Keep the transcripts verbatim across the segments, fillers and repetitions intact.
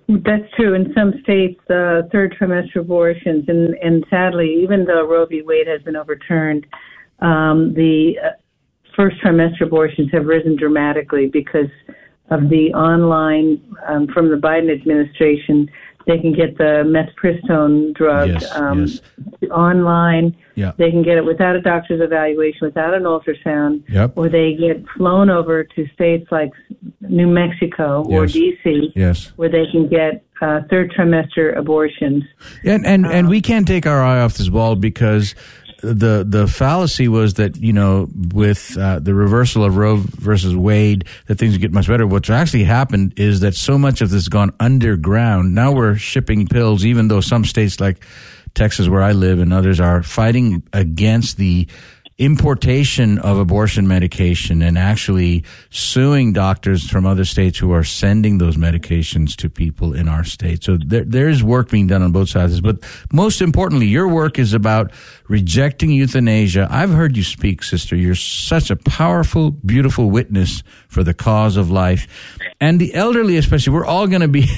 That's true. In some states, uh, third trimester abortions, and, and sadly, even though Roe v. Wade has been overturned, um, the uh, first trimester abortions have risen dramatically because of the online, um, from the Biden administration. They can get the methpristone drug yes, um, yes. online. Yeah. They can get it without a doctor's evaluation, without an ultrasound, yep. or they get flown over to states like New Mexico or yes. D C, yes. where they can get uh, third trimester abortions. And and, um, and we can't take our eye off this ball because the the fallacy was that, you know, with uh, the reversal of Roe versus Wade, that things would get much better. What's actually happened is that so much of this has gone underground. Now we're shipping pills, even though some states like Texas, where I live, and others are fighting against the importation of abortion medication and actually suing doctors from other states who are sending those medications to people in our state. So there, there is work being done on both sides. But most importantly, your work is about rejecting euthanasia. I've heard you speak, sister. You're such a powerful, beautiful witness for the cause of life. And the elderly especially, we're all going to be,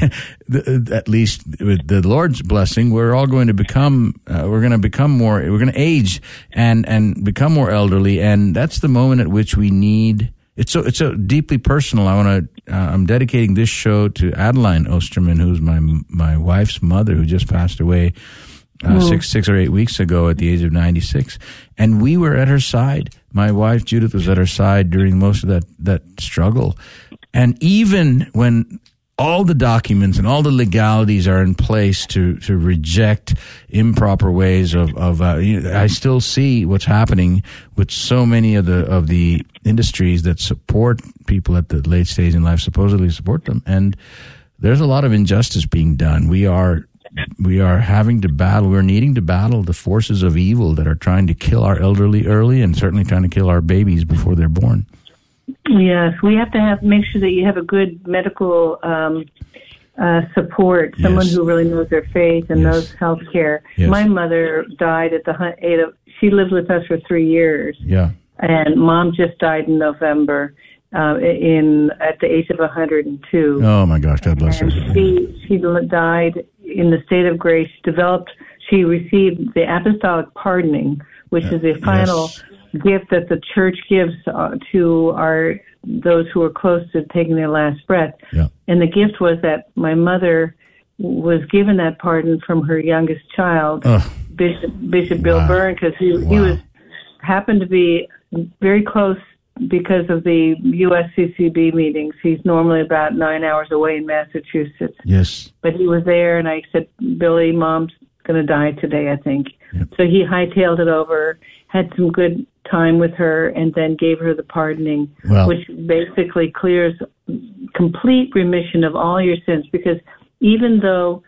at least with the Lord's blessing, we're all going to become, uh, we're going to become more, we're going to age and, and become more elderly. And that's the moment at which we need, it's so, it's so deeply personal. I want to, uh, I'm dedicating this show to Adeline Osterman, who's my, my wife's mother, who just passed away uh, mm. six, six or eight weeks ago at the age of ninety-six. And we were at her side. My wife, Judith, was at her side during most of that, that struggle. And even when all the documents and all the legalities are in place to, to reject improper ways of, of uh, you know, I still see what's happening with so many of the, of the industries that support people at the late stage in life, supposedly support them. And there's a lot of injustice being done. We are, we are having to battle, we're needing to battle the forces of evil that are trying to kill our elderly early and certainly trying to kill our babies before they're born. Yes, we have to have make sure that you have a good medical um, uh, support, someone yes. who really knows their faith and yes. knows health care. Yes. My mother died at the age of, she lived with us for three years. Yeah. And Mom just died in November uh, in at the age of one hundred two. Oh, my gosh, God bless and her. She, she died in the state of grace. She developed, she received the apostolic pardoning, which uh, is the final yes. gift that the church gives uh, to our those who are close to taking their last breath. Yeah. And the gift was that my mother was given that pardon from her youngest child, oh. Bishop Bishop Bill wow. Byrne, because he wow. he was happened to be very close because of the U S C C B meetings. He's normally about nine hours away in Massachusetts. Yes. But he was there, and I said, Billy, Mom's going to die today, I think. Yep. So he hightailed it over, had some good time with her, and then gave her the pardoning, well, which basically clears complete remission of all your sins. Because even though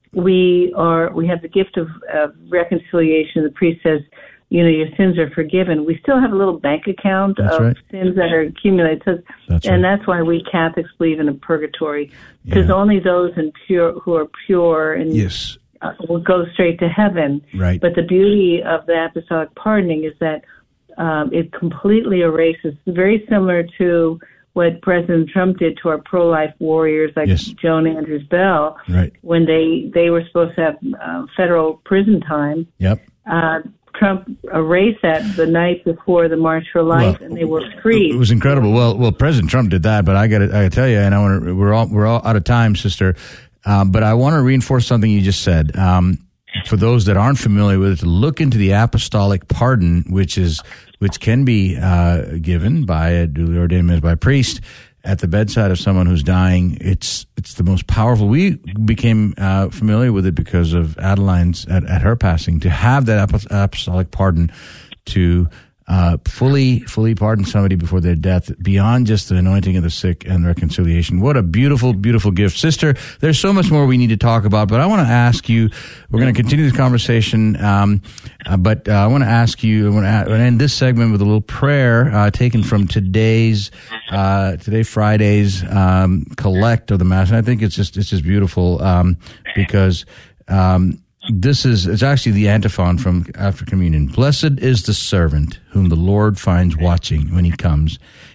we are, we have the gift of, of reconciliation, the priest says, you know, your sins are forgiven, we still have a little bank account that's of right. sins that are accumulated. So, that's and right. that's why we Catholics believe in a purgatory, because yeah. only those in pure who are pure and yes. uh, will go straight to heaven. Right. But the beauty of the apostolic pardoning is that um, it completely erases, very similar to what President Trump did to our pro-life warriors like yes. Joan Andrews Bell, right. when they, they were supposed to have uh, federal prison time. Yep. Uh, Trump erased that the night before the March for Life, well, and they were free. It was incredible. Well, well, President Trump did that, but I got to, I got to tell you, and I want to. We're all we're all out of time, sister. Um, but I want to reinforce something you just said. Um, for those that aren't familiar with it, to look into the apostolic pardon, which is which can be uh, given by a duly ordained minister, by a priest at the bedside of someone who's dying. It's it's the most powerful. We became uh, familiar with it because of Adeline's at, at her passing. To have that apostolic pardon, to uh, fully fully pardon somebody before their death, beyond just the anointing of the sick and reconciliation. What a beautiful, beautiful gift, sister. There's so much more we need to talk about, but I want to ask you. We're going to continue this conversation, um, uh, but uh, I want to ask you. I want to end this segment with a little prayer uh, taken from today's uh, today Friday's um, collect of the Mass, and I think it's just it's just beautiful um, because. Um, This is, it's actually the antiphon from after communion. Blessed is the servant whom the Lord finds watching when he comes.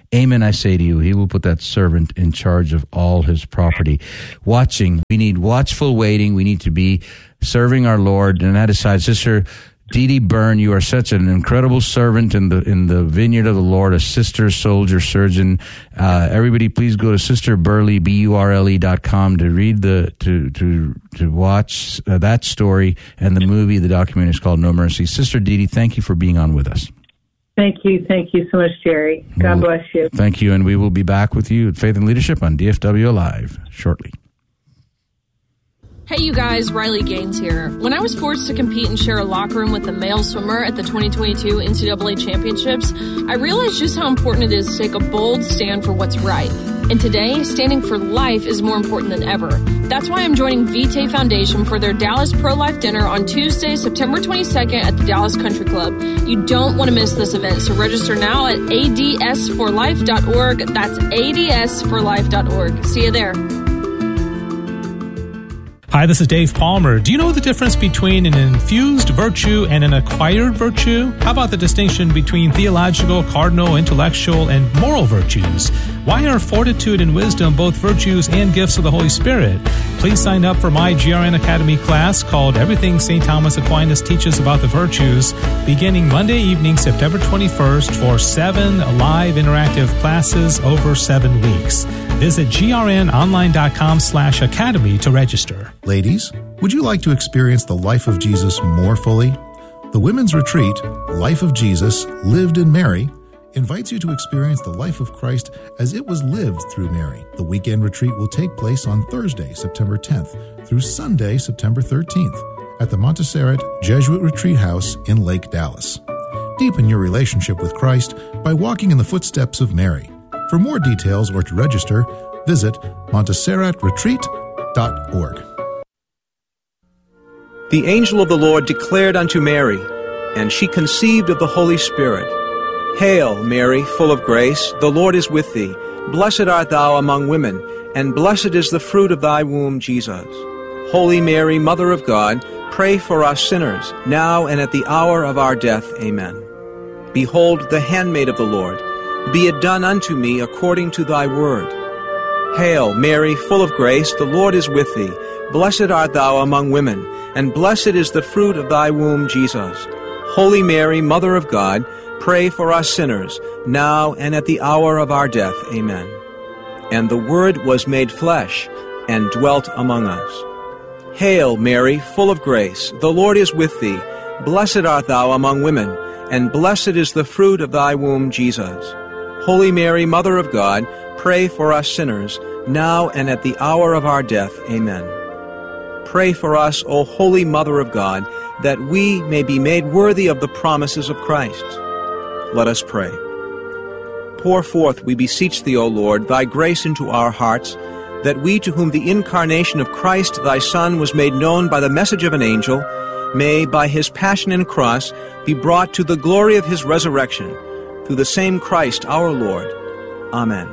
Amen, I say to you, he will put that servant in charge of all his property. Watching, we need watchful waiting. We need to be serving our Lord. And that aside, Sister Dee Dee Byrne, you are such an incredible servant in the in the vineyard of the Lord, a sister, soldier, surgeon. Uh, everybody, please go to Sister Burley, B U R L E dot com to read the to to to watch uh, that story and the movie. The documentary is called No Mercy. Sister Dee Dee, thank you for being on with us. Thank you, thank you so much, Jerry. God well, bless you. Thank you, and we will be back with you at Faith and Leadership on D F W Live shortly. Hey you guys, Riley Gaines here. When I was forced to compete and share a locker room with a male swimmer at the twenty twenty-two N C double A Championships, I realized just how important it is to take a bold stand for what's right. And today, standing for life is more important than ever. That's why I'm joining Vitae Foundation for their Dallas Pro-Life Dinner on Tuesday, September twenty-second at the Dallas Country Club. You don't want to miss this event, so register now at A D S for life dot org. That's A D S for life dot org. See you there. Hi, this is Dave Palmer. Do you know the difference between an infused virtue and an acquired virtue? How about the distinction between theological, cardinal, intellectual, and moral virtues? Why are fortitude and wisdom both virtues and gifts of the Holy Spirit? Please sign up for my G R N Academy class called Everything Saint Thomas Aquinas Teaches About the Virtues, beginning Monday evening, September twenty-first, for seven live interactive classes over seven weeks. Visit grnonline.com slash academy to register. Ladies, would you like to experience the life of Jesus more fully? The Women's Retreat, Life of Jesus, Lived in Mary, invites you to experience the life of Christ as it was lived through Mary. The weekend retreat will take place on Thursday, September tenth, through Sunday, September thirteenth, at the Montserrat Jesuit Retreat House in Lake Dallas. Deepen your relationship with Christ by walking in the footsteps of Mary. For more details or to register, visit montserrat retreat dot org. The angel of the Lord declared unto Mary, and she conceived of the Holy Spirit. Hail, Mary, full of grace, the Lord is with thee. Blessed art thou among women, and blessed is the fruit of thy womb, Jesus. Holy Mary, Mother of God, pray for us sinners, now and at the hour of our death. Amen. Behold, the handmaid of the Lord. Be it done unto me according to thy word. Hail, Mary, full of grace, the Lord is with thee. Blessed art thou among women, and blessed is the fruit of thy womb, Jesus. Holy Mary, Mother of God, pray for us sinners, now and at the hour of our death. Amen. And the Word was made flesh, and dwelt among us. Hail, Mary, full of grace, the Lord is with thee. Blessed art thou among women, and blessed is the fruit of thy womb, Jesus. Holy Mary, Mother of God, pray for us sinners, now and at the hour of our death. Amen. Pray for us, O Holy Mother of God, that we may be made worthy of the promises of Christ. Let us pray. Pour forth, we beseech thee, O Lord, thy grace into our hearts, that we, to whom the incarnation of Christ thy Son was made known by the message of an angel, may, by his passion and cross, be brought to the glory of his resurrection, through the same Christ our Lord. Amen.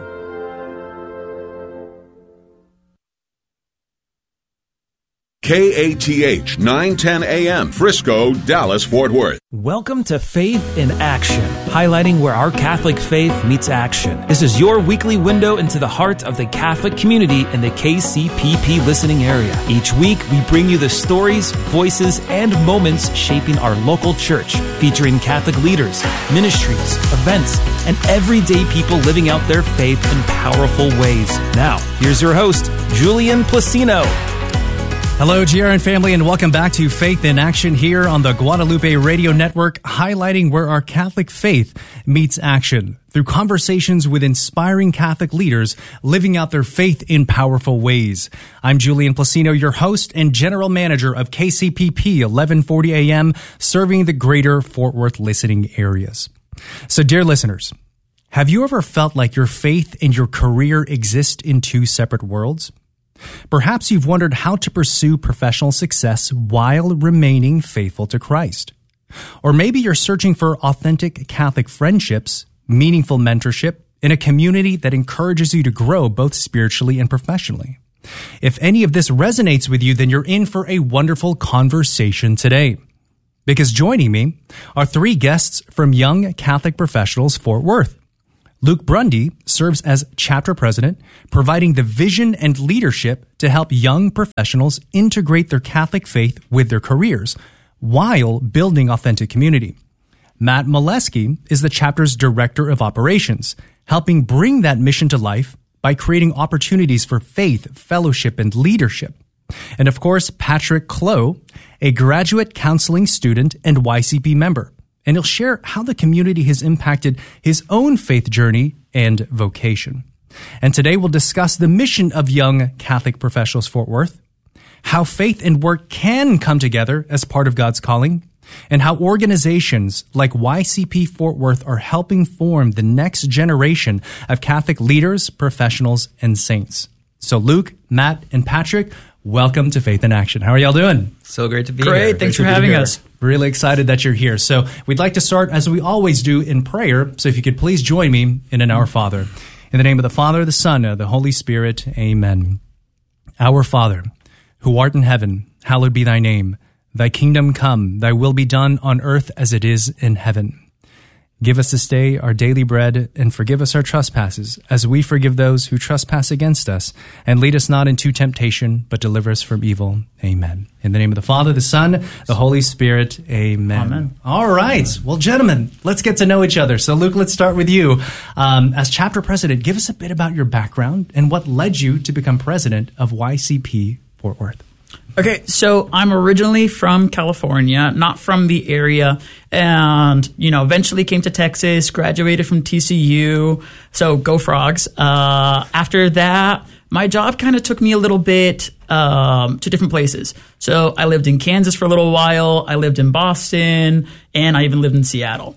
K A T H nine ten A M, Frisco, Dallas, Fort Worth. Welcome to Faith in Action, highlighting where our Catholic faith meets action. This is your weekly window into the heart of the Catholic community in the K C P P listening area. Each week, we bring you the stories, voices, and moments shaping our local church, featuring Catholic leaders, ministries, events, and everyday people living out their faith in powerful ways. Now, here's your host, Julian Placino. Hello, G R N family, and welcome back to Faith in Action here on the Guadalupe Radio Network, highlighting where our Catholic faith meets action through conversations with inspiring Catholic leaders living out their faith in powerful ways. I'm Julian Placino, your host and general manager of K C P P eleven forty A M, serving the greater Fort Worth listening areas. So, dear listeners, have you ever felt like your faith and your career exist in two separate worlds? Perhaps you've wondered how to pursue professional success while remaining faithful to Christ. Or maybe you're searching for authentic Catholic friendships, meaningful mentorship, in a community that encourages you to grow both spiritually and professionally. If any of this resonates with you, then you're in for a wonderful conversation today. Because joining me are three guests from Young Catholic Professionals Fort Worth. Luke Brundy serves as chapter president, providing the vision and leadership to help young professionals integrate their Catholic faith with their careers while building authentic community. Matt Molesky is the chapter's director of operations, helping bring that mission to life by creating opportunities for faith, fellowship, and leadership. And of course, Patrick Clow, a graduate counseling student and Y C P member. And he'll share how the community has impacted his own faith journey and vocation. And today we'll discuss the mission of Young Catholic Professionals Fort Worth, how faith and work can come together as part of God's calling, and how organizations like Y C P Fort Worth are helping form the next generation of Catholic leaders, professionals, and saints. So Luke, Matt, and Patrick, welcome to Faith in Action. How are y'all doing? So great to be great, here. Great, thanks for having us. Really excited that you're here. So we'd like to start, as we always do, in prayer. So if you could please join me in an Our Father. In the name of the Father, the Son, and the Holy Spirit, amen. Our Father, who art in heaven, hallowed be thy name. Thy kingdom come, thy will be done on earth as it is in heaven. Give us this day our daily bread, and forgive us our trespasses, as we forgive those who trespass against us. And lead us not into temptation, but deliver us from evil. Amen. In the name of the Father, the Son, the Holy Spirit. Amen. Amen. All right. Well, gentlemen, let's get to know each other. So, Luke, let's start with you. Um, as chapter president, give us a bit about your background and what led you to become president of Y C P Fort Worth. Okay, so I'm originally from California, not from the area, and, you know, eventually came to Texas, graduated from T C U, so go Frogs. Uh, after that, my job kind of took me a little bit um, to different places. So I lived in Kansas for a little while, I lived in Boston, and I even lived in Seattle.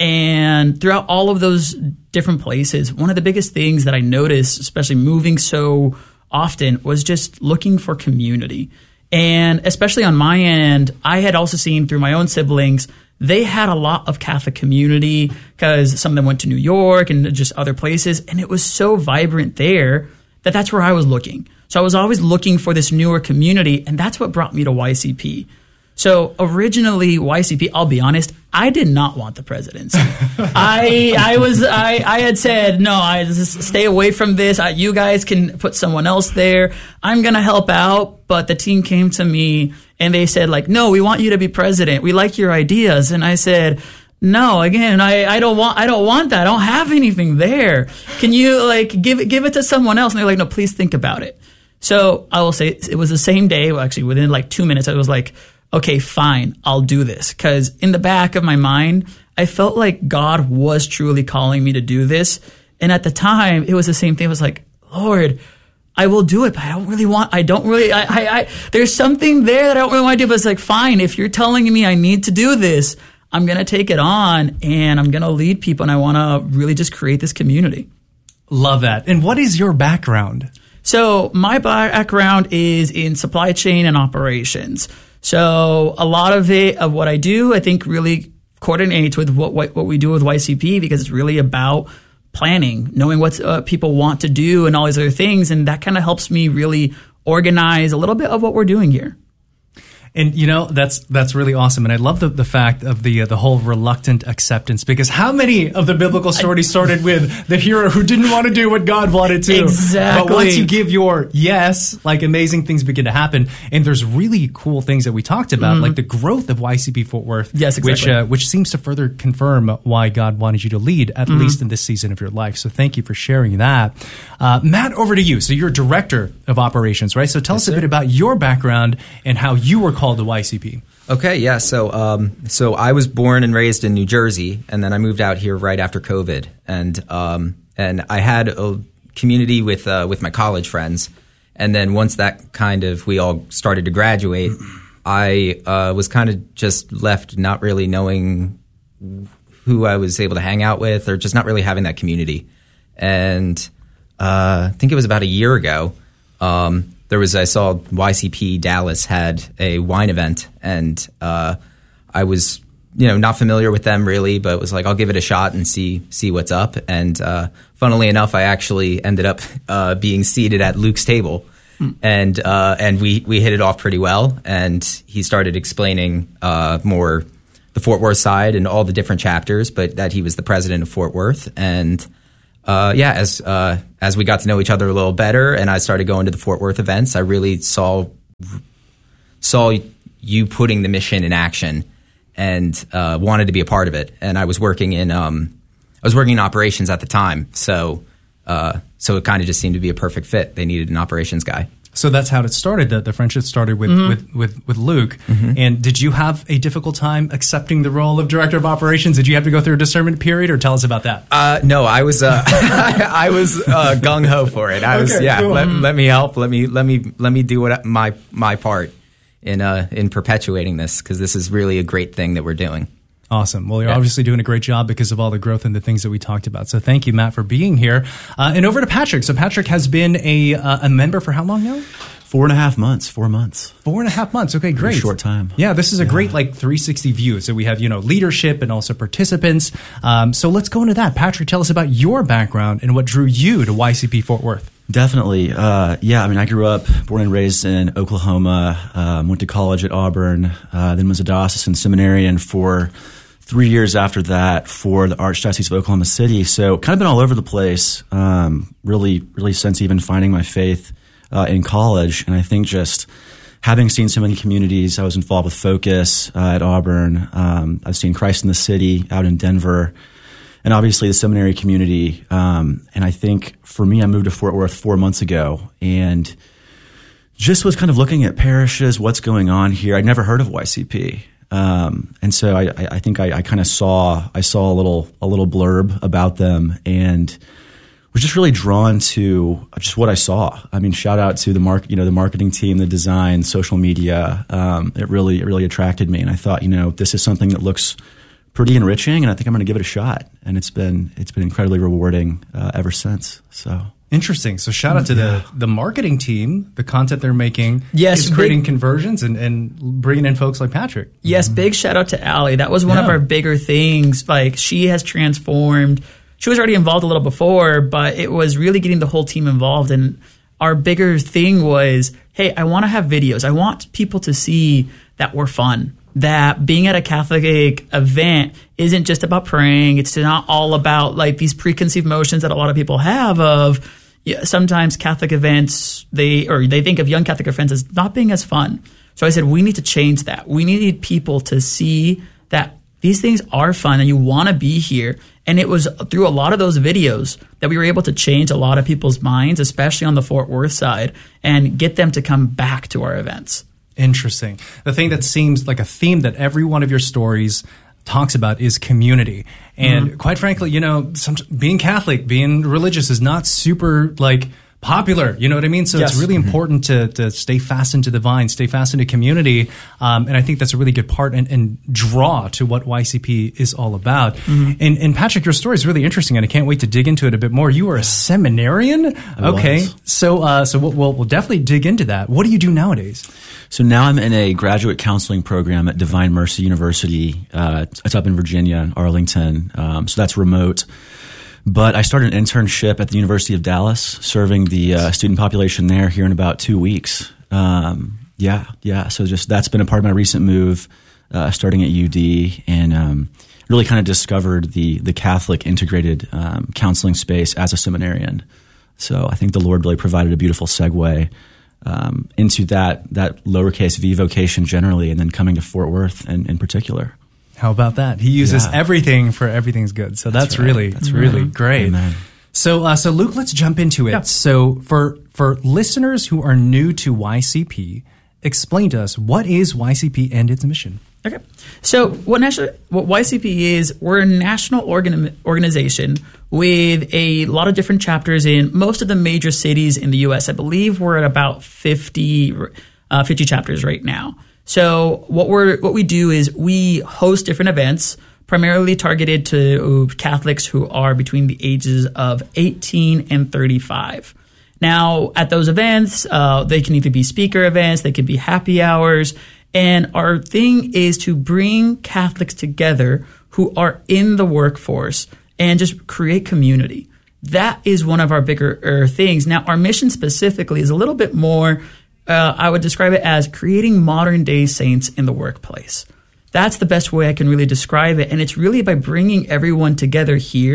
And throughout all of those different places, one of the biggest things that I noticed, especially moving so often, was just looking for community. And especially on my end, I had also seen through my own siblings, they had a lot of Catholic community because some of them went to New York and just other places. And it was so vibrant there that that's where I was looking. So I was always looking for this newer community, and that's what brought me to Y C P. So originally, Y C P, I'll be honest, I did not want the presidency. I I was I, I had said no, I just stay away from this. I, you guys can put someone else there. I'm gonna help out, but the team came to me and they said like, no, we want you to be president. We like your ideas, and I said, no, again, I, I don't want I don't want that. I don't have anything there. Can you like give it give it to someone else? And they're like, no, please think about it. So I will say it was the same day. Well, actually, within like two minutes, I was like, okay, fine, I'll do this. Because in the back of my mind, I felt like God was truly calling me to do this. And at the time, it was the same thing. It was like, Lord, I will do it, but I don't really want, I don't really, I, I, I there's something there that I don't really want to do. But it's like, fine, if you're telling me I need to do this, I'm going to take it on and I'm going to lead people. And I want to really just create this community. Love that. And what is your background? So my background is in supply chain and operations. So a lot of it, of what I do, I think really coordinates with what what, what we do with Y C P, because it's really about planning, knowing what uh, people want to do and all these other things. And that kind of helps me really organize a little bit of what we're doing here. And, you know, that's that's really awesome. And I love the, the fact of the uh, the whole reluctant acceptance, because how many of the biblical stories started with the hero who didn't want to do what God wanted to? Exactly. But once you give your yes, like amazing things begin to happen. And there's really cool things that we talked about, mm-hmm. like the growth of Y C P Fort Worth, yes, exactly. which, uh, which seems to further confirm why God wanted you to lead, at mm-hmm. least in this season of your life. So thank you for sharing that. Uh, Matt, over to you. So you're director of operations, right? So tell yes, us a sir. bit about your background and how you were called to Y C P. Okay, yeah. So, um, so I was born and raised in New Jersey, and then I moved out here right after COVID, and um, and I had a community with uh, with my college friends, and then once that kind of we all started to graduate, I uh, was kind of just left not really knowing who I was able to hang out with, or just not really having that community. And uh, I think it was about a year ago. Um, There was, I saw Y C P Dallas had a wine event, and uh, I was, you know, not familiar with them really, but was like, I'll give it a shot and see see what's up. And uh, funnily enough, I actually ended up uh, being seated at Luke's table, mm. and uh, and we we hit it off pretty well. And he started explaining uh, more the Fort Worth side and all the different chapters, but that he was the president of Fort Worth, and uh, yeah, as uh, as we got to know each other a little better, and I started going to the Fort Worth events, I really saw saw you putting the mission in action, and uh, wanted to be a part of it. And I was working in um, I was working in operations at the time, so uh, so it kind of just seemed to be a perfect fit. They needed an operations guy. So that's how it started. The, the friendship started with, mm-hmm. with, with, with Luke. Mm-hmm. And did you have a difficult time accepting the role of director of operations? Did you have to go through a discernment period, or tell us about that? Uh, no, I was uh, I was uh, gung ho for it. I was okay, yeah. Cool. Let, let me help. Let me let me let me do what my my part in uh, in perpetuating this, because this is really a great thing that we're doing. Awesome. Well, you're yeah. obviously doing a great job because of all the growth and the things that we talked about. So thank you, Matt, for being here. Uh, and over to Patrick. So Patrick has been a uh, a member for how long now? Four and a half months. Four months. Four and a half months. Okay, great. Pretty short time. Yeah, this is a yeah. great like three sixty view. So we have, you know, leadership and also participants. Um, so let's go into that. Patrick, tell us about your background and what drew you to Y C P Fort Worth. Definitely. Uh, yeah, I mean, I grew up, born and raised in Oklahoma, um, went to college at Auburn, uh, then was a diocesan seminarian for three years after that for the Archdiocese of Oklahoma City. So kind of been all over the place, um, really, really since even finding my faith uh, in college. And I think just having seen so many communities, I was involved with Focus uh, at Auburn. Um, I've seen Christ in the City out in Denver, and obviously the seminary community. Um, and I think for me, I moved to Fort Worth four months ago and just was kind of looking at parishes, what's going on here. I'd never heard of Y C P. Um, and so I, I think I, I kind of saw, I saw a little, a little blurb about them and was just really drawn to just what I saw. I mean, shout out to the mark, you know, the marketing team, the design, social media. Um, it really, it really attracted me. And I thought, you know, this is something that looks pretty enriching, and I think I'm going to give it a shot. And it's been, it's been incredibly rewarding, uh, ever since. So. Interesting. So shout out to yeah. the, the marketing team, the content they're making. Yes, is creating big, conversions and, and bringing in folks like Patrick. Yes, mm-hmm. big shout out to Allie. That was one yeah. of our bigger things. Like, she has transformed. She was already involved a little before, but it was really getting the whole team involved. And our bigger thing was, hey, I want to have videos. I want people to see that we're fun. That being at a Catholic event isn't just about praying. It's not all about like these preconceived notions that a lot of people have of yeah, sometimes Catholic events, they or they think of young Catholic events as not being as fun. So I said, we need to change that. We need people to see that these things are fun and you want to be here. And it was through a lot of those videos that we were able to change a lot of people's minds, especially on the Fort Worth side, and get them to come back to our events. Interesting. The thing that seems like a theme that every one of your stories talks about is community. And mm-hmm. quite frankly, you know, some, being Catholic, being religious is not super like popular. You know what I mean? So yes. it's really mm-hmm. important to, to stay fastened to the vine, stay fastened to community. Um, and I think that's a really good part and, and draw to what Y C P is all about. Mm-hmm. And, and Patrick, your story is really interesting, and I can't wait to dig into it a bit more. You are a seminarian? I okay. Was. So, uh, so we'll, we'll, we'll definitely dig into that. What do you do nowadays? So now I'm in a graduate counseling program at Divine Mercy University. Uh, it's up in Virginia, in Arlington. Um, so that's remote. But I started an internship at the University of Dallas, serving the uh, student population there here in about two weeks. Um, yeah, yeah. So just that's been a part of my recent move, uh, starting at U D, and um, really kind of discovered the the Catholic integrated um, counseling space as a seminarian. So I think the Lord really provided a beautiful segue um, into that that lowercase v vocation generally, and then coming to Fort Worth in, in particular. How about that? He uses yeah. everything for everything's good. So that's, that's right. really, that's really right. great. Amen. So, uh, so Luke, let's jump into it. Yeah. So for, for listeners who are new to Y C P, explain to us, what is Y C P and its mission? Okay. So what national, what Y C P is, we're a national organ, organization with a lot of different chapters in most of the major cities in the U S. I believe we're at about fifty, uh, fifty chapters right now. So what we're what we do is we host different events, primarily targeted to Catholics who are between the ages of eighteen and thirty-five. Now, at those events, uh, they can either be speaker events, they can be happy hours, and our thing is to bring Catholics together who are in the workforce and just create community. That is one of our bigger uh, things. Now, our mission specifically is a little bit more. Uh, I would describe it as creating modern-day saints in the workplace. That's the best way I can really describe it. And it's really by bringing everyone together here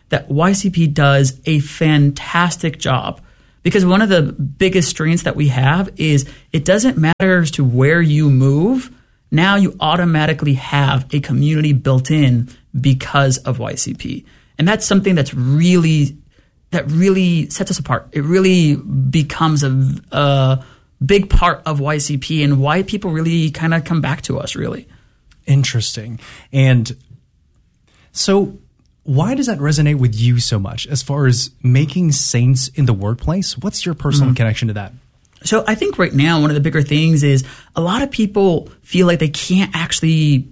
that Y C P does a fantastic job. Because one of the biggest strengths that we have is it doesn't matter as to where you move. Now you automatically have a community built in because of Y C P. And that's something that's really, that really sets us apart. It really becomes a, a big part of Y C P and why people really kind of come back to us, really. Interesting. And so why does that resonate with you so much as far as making saints in the workplace? What's your personal mm-hmm. connection to that? So I think right now one of the bigger things is a lot of people feel like they can't actually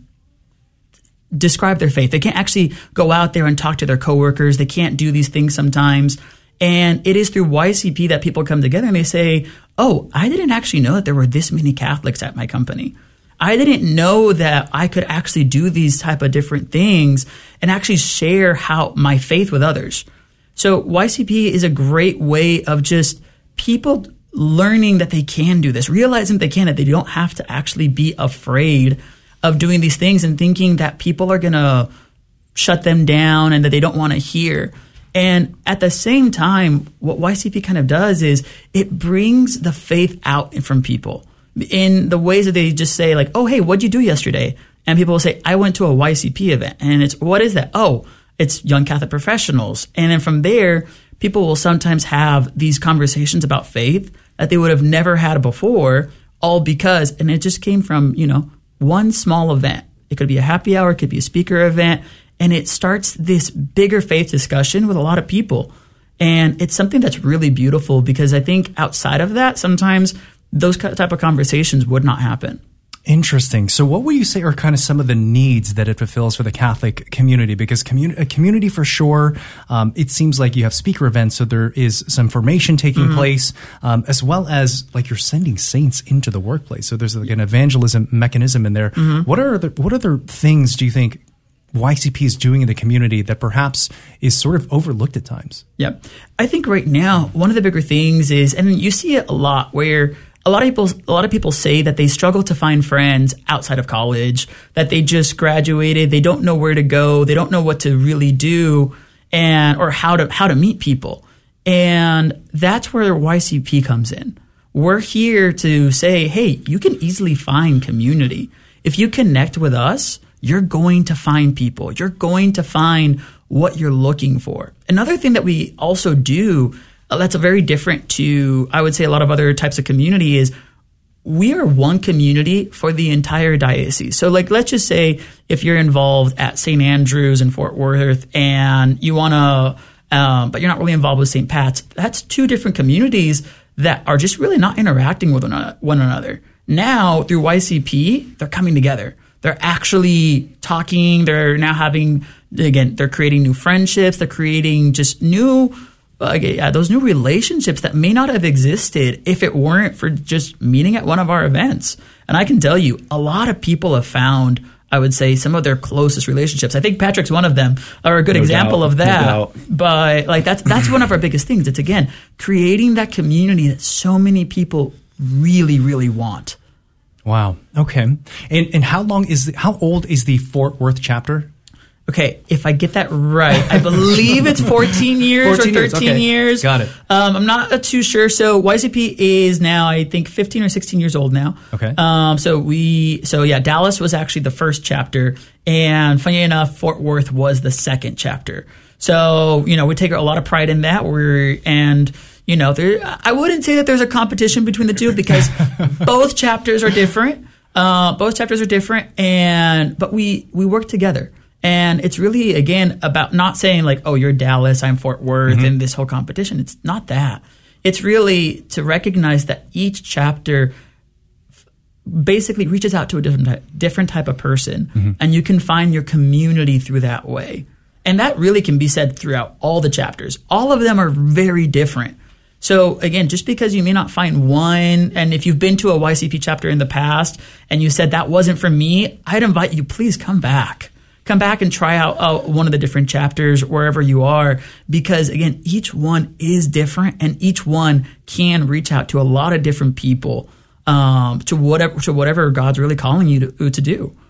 describe their faith. They can't actually go out there and talk to their coworkers. They can't do these things sometimes. And it is through Y C P that people come together and they say, oh, I didn't actually know that there were this many Catholics at my company. I didn't know that I could actually do these type of different things and actually share how my faith with others. So Y C P is a great way of just people learning that they can do this, realizing they can, that they don't have to actually be afraid of doing these things and thinking that people are going to shut them down and that they don't want to hear. And at the same time, what Y C P kind of does is it brings the faith out from people in the ways that they just say like, oh, hey, what'd you do yesterday? And people will say, I went to a Y C P event. And it's, what is that? Oh, it's Young Catholic Professionals. And then from there, people will sometimes have these conversations about faith that they would have never had before, all because, and it just came from, you know, one small event. It could be a happy hour, it could be a speaker event, and it starts this bigger faith discussion with a lot of people. And it's something that's really beautiful because I think outside of that, sometimes those type of conversations would not happen. Interesting. So what would you say are kind of some of the needs that it fulfills for the Catholic community? Because community, a community for sure, um, it seems like you have speaker events, so there is some formation taking mm-hmm. place, um, as well as like you're sending saints into the workplace. So there's like an evangelism mechanism in there. Mm-hmm. What are the, what other things do you think Y C P is doing in the community that perhaps is sort of overlooked at times? Yeah. I think right now, one of the bigger things is, and you see it a lot where A lot of people, a lot of people say that they struggle to find friends outside of college, that they just graduated, they don't know where to go, they don't know what to really do, and or how to how to meet people, and that's where Y C P comes in. We're here to say, hey, you can easily find community if you connect with us. You're going to find people. You're going to find what you're looking for. Another thing that we also do that's a very different to, I would say, a lot of other types of community is we are one community for the entire diocese. So like, let's just say if you're involved at Saint Andrews in Fort Worth and you want to, um, but you're not really involved with Saint Pat's, that's two different communities that are just really not interacting with one another. Now through Y C P, they're coming together. They're actually talking. They're now having, again, they're creating new friendships. They're creating just new Okay, yeah, those new relationships that may not have existed if it weren't for just meeting at one of our events. And I can tell you, a lot of people have found, I would say, some of their closest relationships. I think Patrick's one of them, or a good no example doubt, of that. No but like that's that's one of our biggest things. It's again creating that community that so many people really, really want. Wow. Okay. And and how long is the, how old is the Fort Worth chapter? Okay, if I get that right, I believe it's fourteen years fourteen or thirteen years. Okay. Got it. Um, I'm not too sure. So Y C P is now, I think, fifteen or sixteen years old now. Okay. Um, so we, so yeah, Dallas was actually the first chapter, and funny enough, Fort Worth was the second chapter. So you know, we take a lot of pride in that. We're and. You know, there, I wouldn't say that there's a competition between the two because both chapters are different. Uh, both chapters are different, and but we we work together. And it's really, again, about not saying like, oh, you're Dallas, I'm Fort Worth, mm-hmm. and this whole competition. It's not that. It's really to recognize that each chapter basically reaches out to a different type, different type of person, mm-hmm. and you can find your community through that way. And that really can be said throughout all the chapters. All of them are very different. So again, just because you may not find one, and if you've been to a Y C P chapter in the past and you said that wasn't for me, I'd invite you, please come back. Come back and try out uh, one of the different chapters wherever you are, because again, each one is different and each one can reach out to a lot of different people, um, to whatever to whatever God's really calling you to, to do.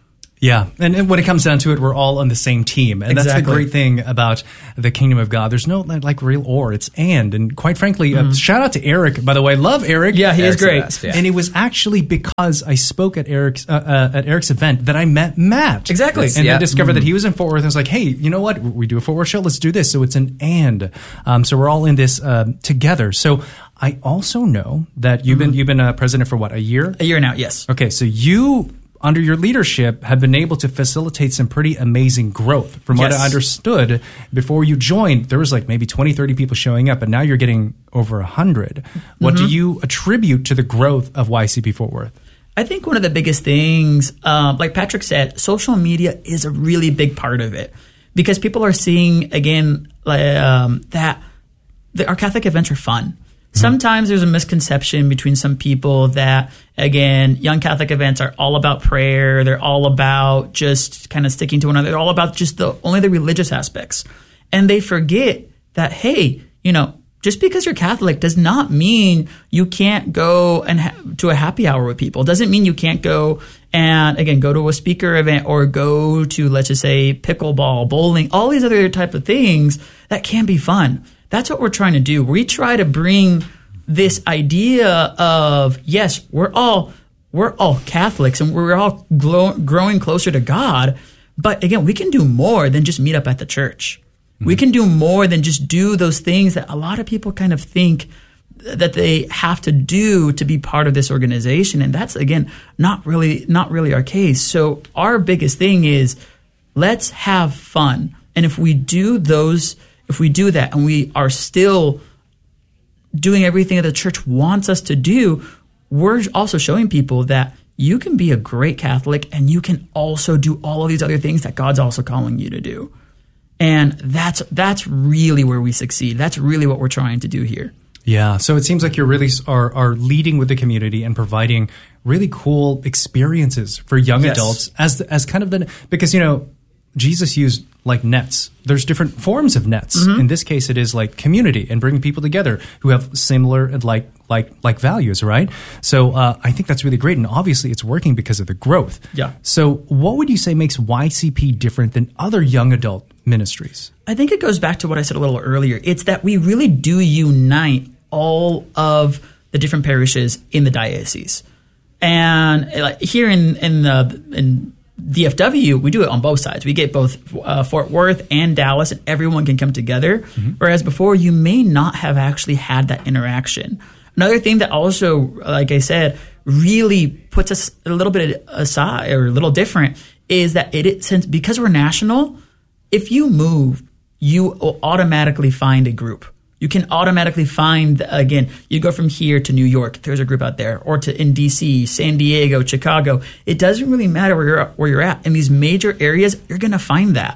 Yeah, and, and when it comes down to it, we're all on the same team, and Exactly. that's the great thing about the kingdom of God. There's no like real or, it's and. And quite frankly, mm-hmm. uh, shout out to Eric, by the way. Love Eric. Yeah, he Eric's is great. the best, yeah. And it was actually because I spoke at Eric's uh, uh, at Eric's event that I met Matt. Exactly. And yeah. I discovered mm-hmm. that he was in Fort Worth. I was like, hey, you know what? We do a Fort Worth show. Let's do this. So it's an and. Um, so we're all in this uh, together. So I also know that you've mm-hmm. been you've been uh, president for what, a year? A year now, yes. Okay, so you, under your leadership, have been able to facilitate some pretty amazing growth. From what Yes. I understood, before you joined, there was like maybe twenty, thirty people showing up, and now you're getting over one hundred. What Mm-hmm. do you attribute to the growth of Y C P Fort Worth? I think one of the biggest things, um, like Patrick said, social media is a really big part of it because people are seeing, again, um, that the, our Catholic events are fun. Sometimes there's a misconception between some people that, again, young Catholic events are all about prayer. They're all about just kind of sticking to one another. They're all about just the only the religious aspects. And they forget that, hey, you know, just because you're Catholic does not mean you can't go and ha- to a happy hour with people. Doesn't mean you can't go and, again, go to a speaker event or go to, let's just say, pickleball, bowling, all these other type of things that can be fun. That's what we're trying to do. We try to bring this idea of, yes, we're all we're all Catholics and we're all glow, growing closer to God. But again, we can do more than just meet up at the church. Mm-hmm. We can do more than just do those things that a lot of people kind of think that they have to do to be part of this organization. And that's, again, not really not really our case. So our biggest thing is let's have fun. And if we do those If we do that and we are still doing everything that the church wants us to do, we're also showing people that you can be a great Catholic and you can also do all of these other things that God's also calling you to do. And that's that's really where we succeed. That's really what we're trying to do here. Yeah, so it seems like you really are, are leading with the community and providing really cool experiences for young Yes. adults as the, as kind of the, because, you know, Jesus used like nets. There's different forms of nets. Mm-hmm. In this case, it is like community and bringing people together who have similar and like like like values, right? So uh, I think that's really great, and obviously it's working because of the growth. Yeah. So what would you say makes Y C P different than other young adult ministries? I think it goes back to what I said a little earlier. It's that we really do unite all of the different parishes in the diocese, and like here in in the in D F W, we do it on both sides. We get both uh, Fort Worth and Dallas, and everyone can come together. Mm-hmm. Whereas before, you may not have actually had that interaction. Another thing that also, like I said, really puts us a little bit aside or a little different is that it since because we're national, if you move, you will automatically find a group. You can automatically find, again, you go from here to New York, there's a group out there, or to in D C, San Diego, Chicago. It doesn't really matter where you're where you're at. In these major areas, you're going to find that.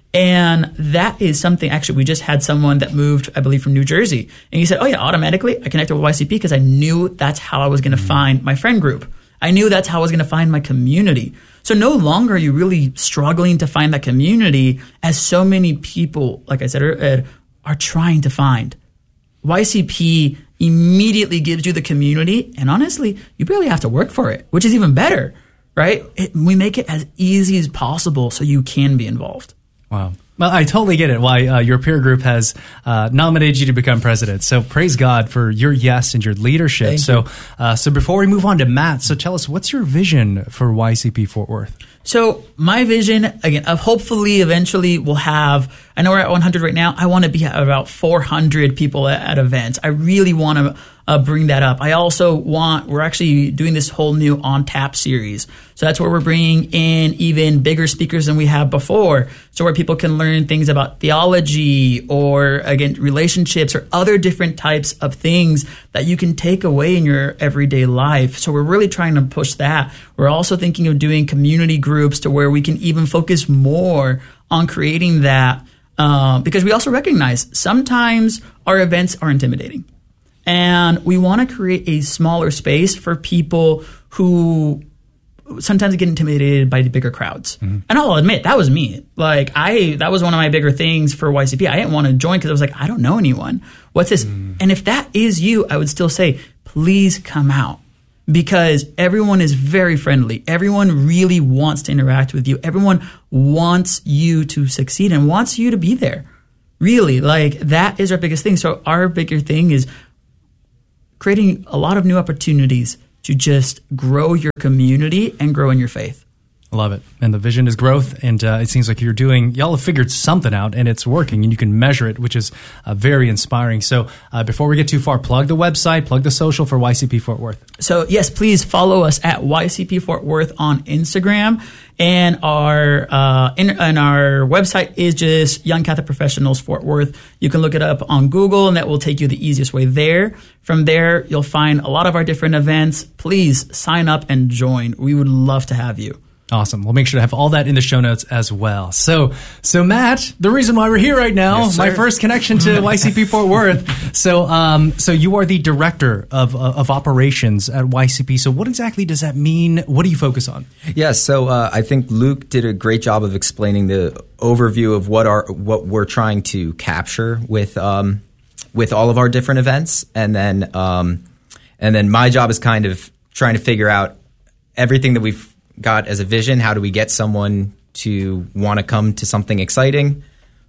And that is something, actually, we just had someone that moved, I believe, from New Jersey. And he said, oh, yeah, automatically, I connected with Y C P because I knew that's how I was going to find my friend group. I knew that's how I was going to find my community. So no longer are you really struggling to find that community as so many people, like I said, are, are trying to find. Y C P immediately gives you the community, and honestly, you barely have to work for it, which is even better, right? It, we make it as easy as possible so you can be involved. Wow. Well, I totally get it why uh, your peer group has uh, nominated you to become president. So praise God for your yes and your leadership. Thank so, you. Uh, so before we move on to Matt, so tell us, what's your vision for Y C P Fort Worth? So my vision, again, of hopefully eventually we'll have, I know we're at one hundred right now. I want to be at about four hundred people at, at events. I really want to uh, bring that up. I also want, we're actually doing this whole new On Tap series. So that's where we're bringing in even bigger speakers than we have before. So where people can learn things about theology or, again, relationships or other different types of things that you can take away in your everyday life. So we're really trying to push that. We're also thinking of doing community groups to where we can even focus more on creating that uh, because we also recognize sometimes our events are intimidating. And we want to create a smaller space for people who sometimes get intimidated by the bigger crowds. Mm-hmm. And I'll admit, that was me. Like, I, that was one of my bigger things for Y C P. I didn't want to join because I was like, I don't know anyone. What's this? Mm. And if that is you, I would still say, please come out. because everyone is very friendly. Everyone really wants to interact with you. Everyone wants you to succeed and wants you to be there. Really, like that is our biggest thing. So our bigger thing is creating a lot of new opportunities to just grow your community and grow in your faith. I love it. And the vision is growth. And uh, it seems like you're doing, y'all have figured something out and it's working and you can measure it, which is uh, very inspiring. So uh, before we get too far, plug the website, plug the social for Y C P Fort Worth. So yes, please follow us at Y C P Fort Worth on Instagram. And our uh, in, and our website is just Young Catholic Professionals Fort Worth. You can look it up on Google, and that will take you the easiest way there. From there, you'll find a lot of our different events. Please sign up and join. We would love to have you. Awesome. We'll make sure to have all that in the show notes as well. So, so Matt, the reason why we're here right now, yes, my first connection to Y C P Fort Worth. So, um, so you are the director of uh, of operations at Y C P. So, what exactly does that mean? What do you focus on? Yeah, so uh, I think Luke did a great job of explaining the overview of what our what we're trying to capture with um, with all of our different events, and then um, and then my job is kind of trying to figure out everything that we've got as a vision. How do we get someone to want to come to something exciting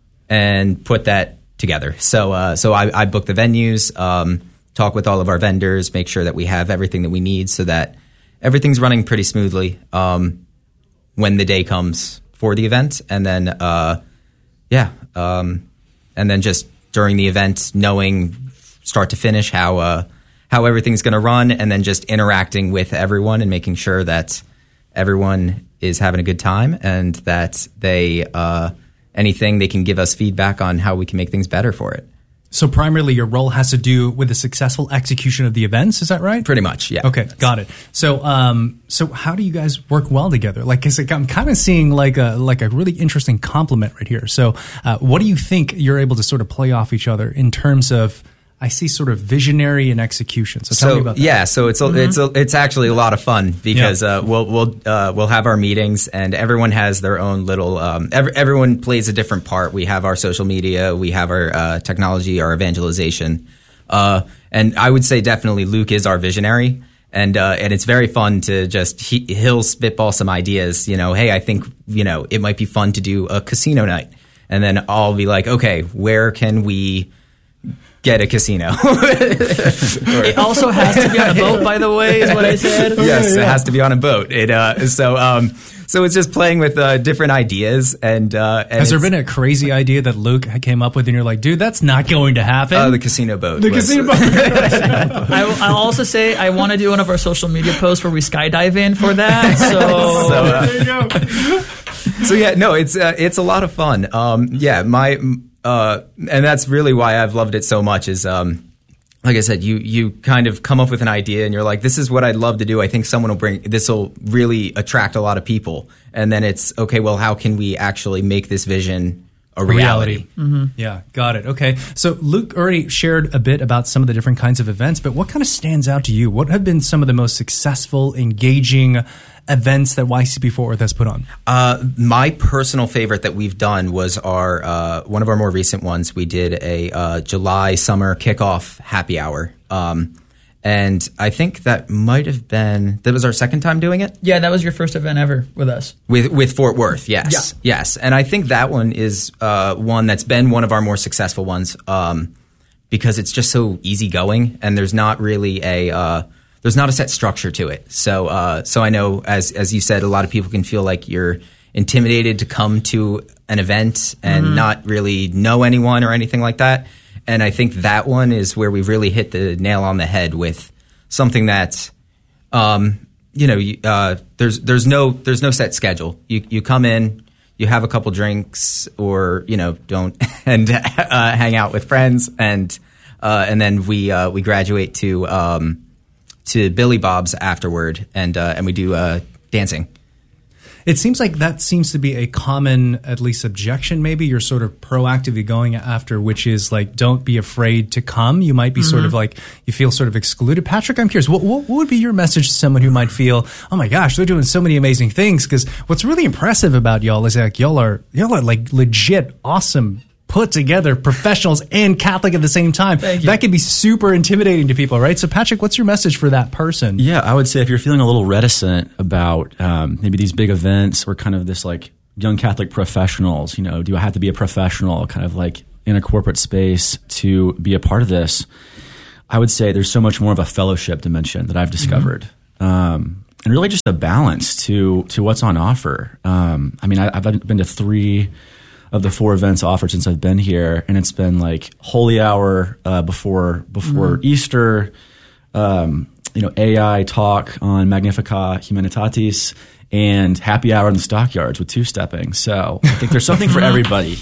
and put that together? So uh, so I, I book the venues, um, talk with all of our vendors, make sure that we have everything that we need so that everything's running pretty smoothly um, when the day comes for the event. And then, uh, yeah, um, and then just during the event, knowing start to finish how, uh, how everything's going to run, and then just interacting with everyone and making sure that everyone is having a good time and that they uh, anything they can give us feedback on how we can make things better for it. So primarily your role has to do with the successful execution of the events, is that right? Pretty much, yeah. Okay, got it. So um, so how do you guys work well together? Like, 'cause I'm kind of seeing like a like a really interesting complement right here. So uh, what do you think you're able to sort of play off each other in terms of, I see sort of visionary and execution. So tell so, me about that. Yeah, so it's a, mm-hmm. it's a, it's actually a lot of fun because yeah. uh, we'll we'll uh, we'll have our meetings and everyone has their own little. Um, every, everyone plays a different part. We have our social media, we have our uh, technology, our evangelization, uh, and I would say definitely Luke is our visionary, and uh, and it's very fun to just he, he'll spitball some ideas. You know, hey, I think you know it might be fun to do a casino night, and then I'll be like, okay, where can we get a casino? It also has to be on a boat, by the way, is what I said. Yes, it has to be on a boat. It uh, so um, so it's just playing with uh, different ideas. And, uh, and has there been a crazy idea that Luke came up with, and you're like, dude, that's not going to happen? Oh, uh, the casino boat. The was. casino boat. I, I'll also say I want to do one of our social media posts where we skydive in for that. So, so uh, there you go. So yeah, no, it's uh, it's a lot of fun. Um, yeah, my. Uh, and that's really why I've loved it so much is, um, like I said, you, you kind of come up with an idea and you're like, this is what I'd love to do. I think someone will bring, this will reality attract a lot of people. And then it's, okay, well, how can we actually make this vision a reality? reality. Mm-hmm. Yeah, got it. Okay. So Luke already shared a bit about some of the different kinds of events, but what kind of stands out to you? What have been some of the most successful, engaging events that Y C P Fort Worth has put on? Uh, my personal favorite that we've done was our uh, one of our more recent ones. We did a uh, July summer kickoff happy hour. Um, and I think that might have been, that was our second time doing it? Yeah, that was your first event ever with us. With with Fort Worth, yes. Yeah. Yes. And I think that one is uh, one that's been one of our more successful ones um, because it's just so easygoing and there's not really a... Uh, There's not a set structure to it. So uh, so I know, as as you said, a lot of people can feel like you're intimidated to come to an event and mm-hmm. not really know anyone or anything like that. And I think that one is where we really hit the nail on the head with something that, um, you know, uh, there's there's no there's no set schedule. You you come in, you have a couple drinks, or you know don't and uh, hang out with friends, and uh, and then we uh, we graduate to. Um, to Billy Bob's afterward, and uh, and we do uh, dancing. It seems like that seems to be a common, at least, objection. Maybe you're sort of proactively going after, which is like, don't be afraid to come. You might be mm-hmm. sort of like, you feel sort of excluded. Patrick, I'm curious, what, what would be your message to someone who might feel, oh my gosh, they're doing so many amazing things? Because what's really impressive about y'all is like y'all are y'all are like legit awesome put together professionals and Catholic at the same time. That can be super intimidating to people, right? So Patrick, what's your message for that person? Yeah, I would say if you're feeling a little reticent about um, maybe these big events or kind of this like young Catholic professionals, you know, do I have to be a professional kind of like in a corporate space to be a part of this? I would say there's so much more of a fellowship dimension that I've discovered. Mm-hmm. Um, and really just a balance to to what's on offer. Um, I mean, I, I've been to three of the four events offered since I've been here, and it's been like Holy Hour uh, before before mm-hmm. Easter, um, you know, A I talk on Magnificat Humanitatis, and happy hour in the stockyards with two-stepping. So I think there's something for everybody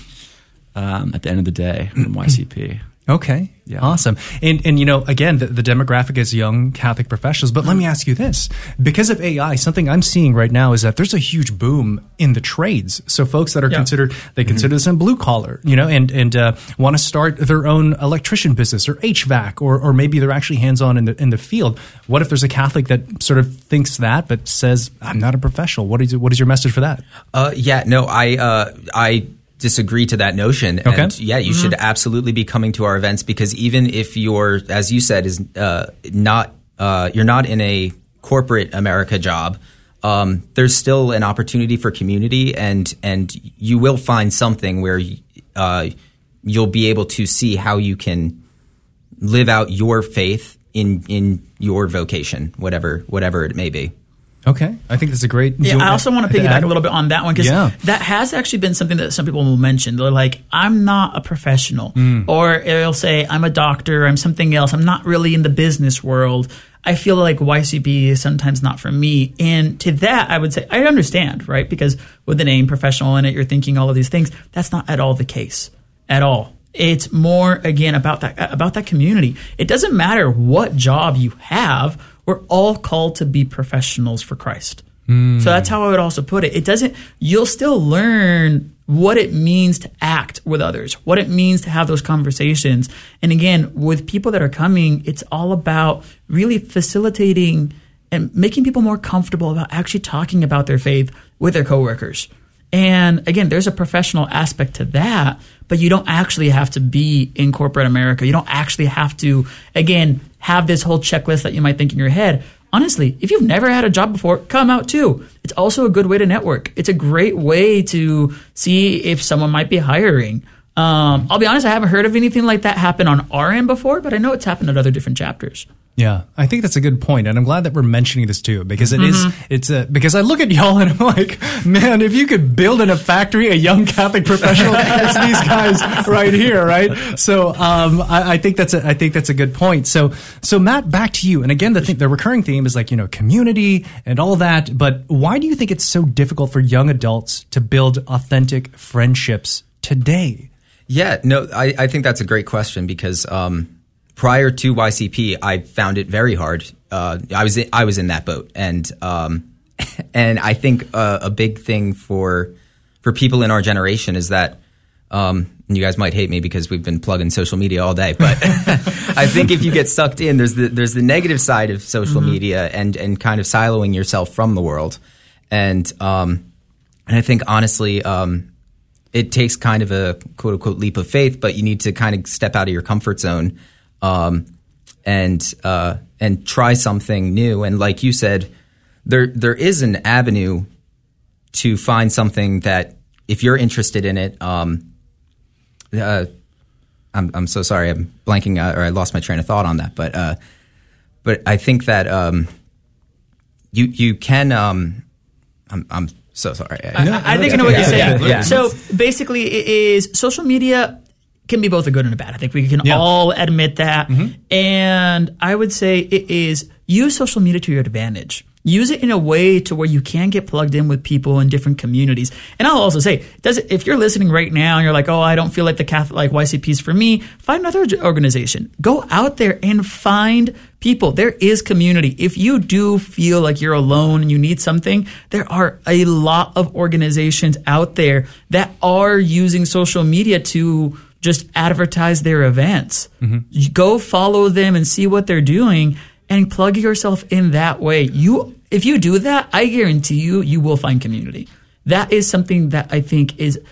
um, at the end of the day from Y C P. Okay. Yeah. Awesome. And, and you know, again, the, the demographic is young Catholic professionals. But let me ask you this. Because of A I, something I'm seeing right now is that there's a huge boom in the trades. So folks that are yeah. considered, they consider mm-hmm. this in blue collar, you know, and, and uh, want to start their own electrician business or H V A C, or, or maybe they're actually hands-on in the in the field. What if there's a Catholic that sort of thinks that, but says, I'm not a professional? What is, what is your message for that? Uh, yeah, no, I, uh, I, disagree to that notion. Okay. And yeah, you mm-hmm. should absolutely be coming to our events, because even if you're, as you said, is uh, not uh, you're not in a corporate America job, um, there's still an opportunity for community, and and you will find something where uh, you'll be able to see how you can live out your faith in in your vocation, whatever whatever it may be. Okay. I think that's a great... Yeah, I also want to piggyback a little bit on that one, because yeah. that has actually been something that some people will mention. They're like, I'm not a professional. Mm. Or they'll say, I'm a doctor, I'm something else. I'm not really in the business world. I feel like Y C P is sometimes not for me. And to that, I would say, I understand, right? Because with the name professional in it, you're thinking all of these things. That's not at all the case. At all. It's more, again, about that about that community. It doesn't matter what job you have. We're all called to be professionals for Christ. Mm. So that's how I would also put it. It doesn't, you'll still learn what it means to act with others, what it means to have those conversations. And again, with people that are coming, it's all about really facilitating and making people more comfortable about actually talking about their faith with their coworkers. And again, there's a professional aspect to that, but you don't actually have to be in corporate America. You don't actually have to, again, have this whole checklist that you might think in your head. Honestly, if you've never had a job before, come out too. It's also a good way to network. It's a great way to see if someone might be hiring. Um, I'll be honest, I haven't heard of anything like that happen on our end before, but I know it's happened at other different chapters. Yeah, I think that's a good point, and I'm glad that we're mentioning this too, because it mm-hmm. is, it's a, because I look at y'all and I'm like, man, if you could build in a factory a young Catholic professional, it's these guys right here, right? So, um, I, I think that's a, I think that's a good point. So, so Matt, back to you. And again, the thing, the recurring theme is like, you know, community and all that, but why do you think it's so difficult for young adults to build authentic friendships today? Yeah, no, I, I think that's a great question, because, um, prior to Y C P, I found it very hard. Uh, I was in, I was in that boat, and um, and I think uh, a big thing for for people in our generation is that, um, and you guys might hate me because we've been plugging social media all day, but I think if you get sucked in, there's the there's the negative side of social mm-hmm. media and and kind of siloing yourself from the world, and um, and I think honestly, um, it takes kind of a quote unquote leap of faith, but you need to kind of step out of your comfort zone. Um, and, uh, and try something new. And like you said, there, there is an avenue to find something that if you're interested in it, um, uh, I'm, I'm so sorry, I'm blanking out, or I lost my train of thought on that. But, uh, but I think that, um, you, you can, um, I'm, I'm so sorry. I, I, I think I know what you're saying. Yeah, yeah. So basically it is social media can be both a good and a bad. I think we can yeah. all admit that. Mm-hmm. And I would say it is use social media to your advantage. Use it in a way to where you can get plugged in with people in different communities. And I'll also say, does it, if you're listening right now and you're like, oh, I don't feel like the Catholic, like Y C P is for me, find another organization. Go out there and find people. There is community. If you do feel like you're alone and you need something, there are a lot of organizations out there that are using social media to just advertise their events. Mm-hmm. You go follow them and see what they're doing and plug yourself in that way. You, if you do that, I guarantee you, you will find community. That is something that I think is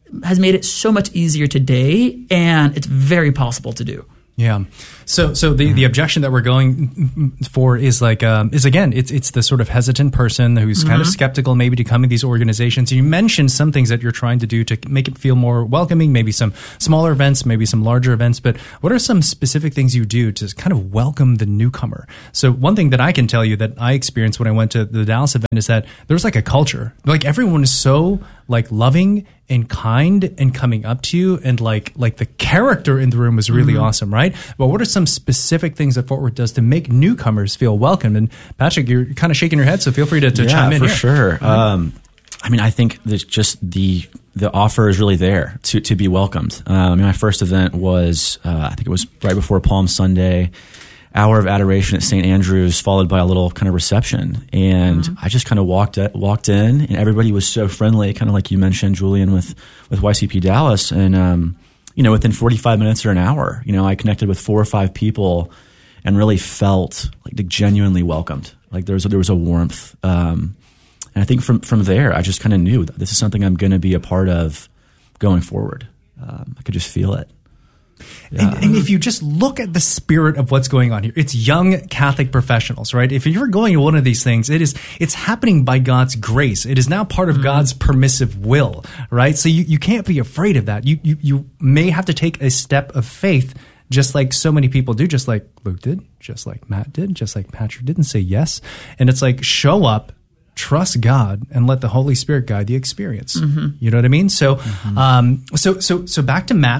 has made it so much easier today, and it's very possible to do. Yeah. So, so the, the objection that we're going for is like, um, is again, it's, it's the sort of hesitant person who's mm-hmm. kind of skeptical maybe to come to these organizations. You mentioned some things that you're trying to do to make it feel more welcoming, maybe some smaller events, maybe some larger events, but what are some specific things you do to kind of welcome the newcomer? So one thing that I can tell you that I experienced when I went to the Dallas event is that there's like a culture, like everyone is so like loving and kind and coming up to you, and like like the character in the room was really mm-hmm. awesome, right? But what are some specific things that Fort Worth does to make newcomers feel welcome? And Patrick, you're kind of shaking your head, so feel free to, to yeah, chime in for here. sure. Mm-hmm. Um, I mean, I think that just the the offer is really there to to be welcomed. Um, I mean, my first event was uh, I think it was right before Palm Sunday. Hour of adoration at Saint Andrews, followed by a little kind of reception, and mm-hmm. I just kind of walked walked in, and everybody was so friendly, kind of like you mentioned, Julian, with with Y C P Dallas, and um, you know, within forty-five minutes or an hour, you know, I connected with four or five people, and really felt like genuinely welcomed. Like there was a, there was a warmth, um, and I think from from there, I just kind of knew that this is something I'm going to be a part of going forward. Um, I could just feel it. Yeah. And, and if you just look at the spirit of what's going on here, it's young Catholic professionals, right? If you're going to one of these things, it is, it's happening by God's grace. It is now part of mm-hmm. God's permissive will, right? So you, you can't be afraid of that. You, you, you may have to take a step of faith, just like so many people do, just like Luke did, just like Matt did, just like Patrick did, and say yes. And it's like, show up, trust God, and let the Holy Spirit guide the experience. Mm-hmm. You know what I mean? So, mm-hmm. um, so, so, so back to Matt.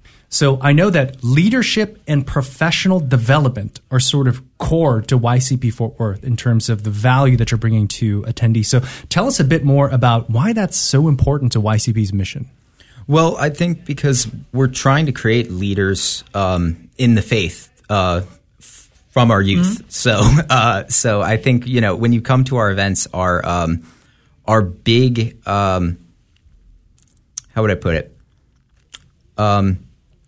So I know that leadership and professional development are sort of core to Y C P Fort Worth in terms of the value that you're bringing to attendees. So tell us a bit more about why that's so important to Y C P's mission. Well, I think because we're trying to create leaders um, in the faith uh, f- from our youth. Mm-hmm. So, uh, so I think, you know, when you come to our events, our um, our big um, how would I put it? Um,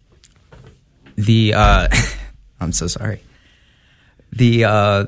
The uh, I'm so sorry. The uh,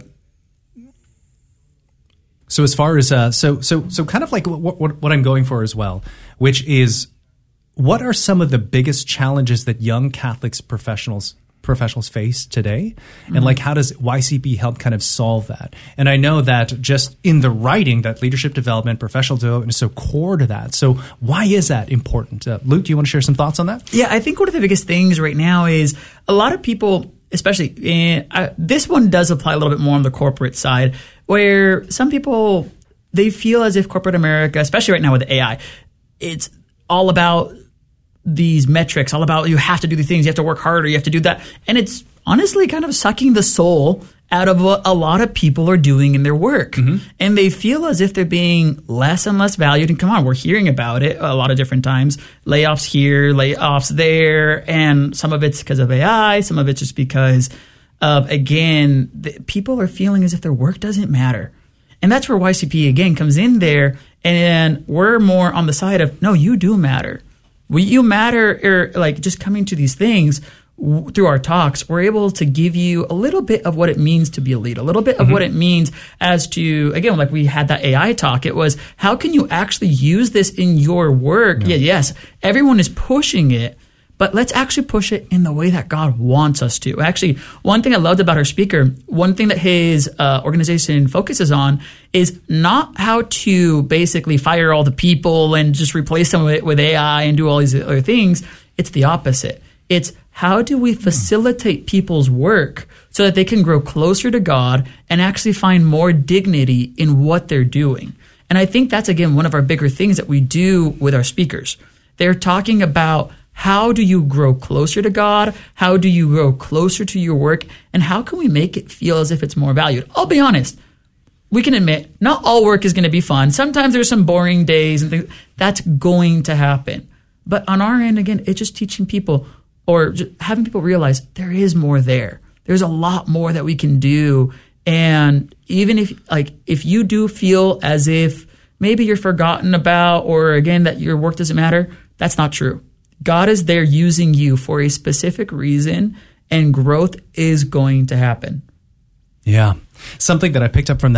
so as far as uh, so so so kind of like what, what what I'm going for as well, which is what are some of the biggest challenges that young Catholics professionals professionals face today, and mm-hmm. like how does Y C P help kind of solve that? And I know that just in the writing that leadership development, professional development is so core to that. So why is that important? Uh, Luke, do you want to share some thoughts on that? Yeah, I think one of the biggest things right now is a lot of people, especially in, uh, this one does apply a little bit more on the corporate side, where some people, they feel as if corporate America, especially right now with A I, it's all about these metrics, all about you have to do the things, you have to work harder, you have to do that. And it's honestly kind of sucking the soul out of what a lot of people are doing in their work. Mm-hmm. And they feel as if they're being less and less valued. And come on, we're hearing about it a lot of different times. Layoffs here, layoffs there. And some of it's because of A I. Some of it's just because of, again, the, people are feeling as if their work doesn't matter. And that's where Y C P, again, comes in there. And we're more on the side of, no, you do matter. We, you matter, or like just coming to these things w- through our talks, we're able to give you a little bit of what it means to be a leader, a little bit of mm-hmm. what it means as to, again, like we had that A I talk. It was, how can you actually use this in your work? Yeah, yeah yes, everyone is pushing it, but let's actually push it in the way that God wants us to. Actually, one thing I loved about our speaker, one thing that his uh, organization focuses on is not how to basically fire all the people and just replace them with, with A I and do all these other things. It's the opposite. It's how do we facilitate people's work so that they can grow closer to God and actually find more dignity in what they're doing. And I think that's, again, one of our bigger things that we do with our speakers. They're talking about how do you grow closer to God? How do you grow closer to your work? And how can we make it feel as if it's more valued? I'll be honest. We can admit not all work is going to be fun. Sometimes there's some boring days and things. That's going to happen. But on our end, again, it's just teaching people or just having people realize there is more there. There's a lot more that we can do. And even if, like, if you do feel as if maybe you're forgotten about, or again, that your work doesn't matter, that's not true. God is there using you for a specific reason, and growth is going to happen. Yeah. Something that I picked up from that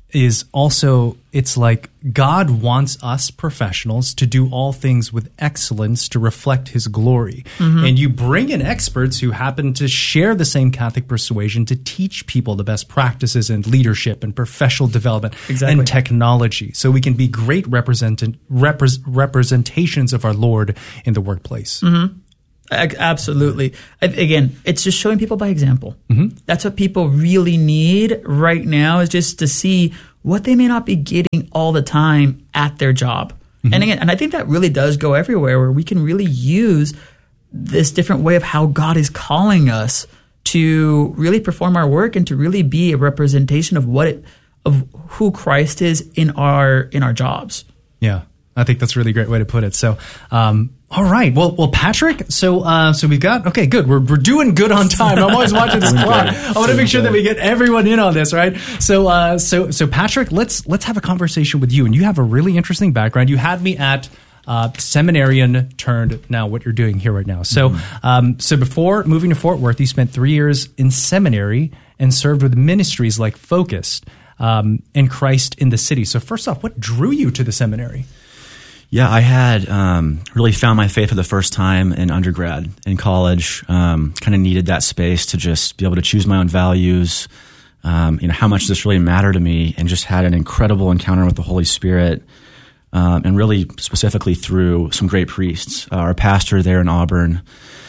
is also, it's like God wants us professionals to do all things with excellence to reflect his glory. Mm-hmm. And you bring in experts who happen to share the same Catholic persuasion to teach people the best practices in leadership and professional development exactly. and technology. So we can be great represent- repre- representations of our Lord in the workplace. Mm-hmm. Absolutely. Again, it's just showing people by example. Mm-hmm. That's what people really need right now, is just to see what they may not be getting all the time at their job. Mm-hmm. And again, and I think that really does go everywhere, where we can really use this different way of how God is calling us to really perform our work and to really be a representation of what it, of who Christ is in our in our jobs. Yeah. I think that's a really great way to put it. So, um, all right. Well, well, Patrick. So, uh, so we've got okay. Good. We're we're doing good on time. I'm always watching this clock. I want to make sure that we get everyone in on this, right? So, uh, so, so, Patrick, let's let's have a conversation with you. And you have a really interesting background. You had me at uh, seminarian turned now what you're doing here right now. So, mm-hmm. um, so before moving to Fort Worth, you spent three years in seminary and served with ministries like Focused um, and Christ in the City. So, first off, what drew you to the seminary? Yeah, I had um, really found my faith for the first time in undergrad, in college. Um, kind of needed that space to just be able to choose my own values, um, you know, how much this really mattered to me, and just had an incredible encounter with the Holy Spirit, um, and really specifically through some great priests. Uh, our pastor there in Auburn,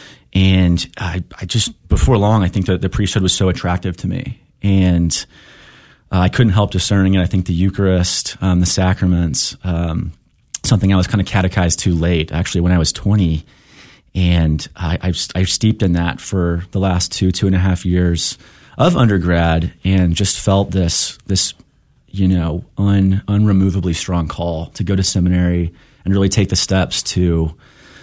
and I, I just, before long, I think that the priesthood was so attractive to me, and uh, I couldn't help discerning it. I think the Eucharist, um, the sacraments, um, something I was kind of catechized too late, actually, when I was twenty. And I, I've, I've steeped in that for the last two, two and a half years of undergrad, and just felt this, this, you know, un, unremovably strong call to go to seminary and really take the steps to,